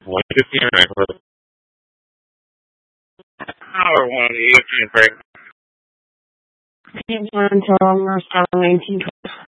115 right? Power one of the EFG break. 1912.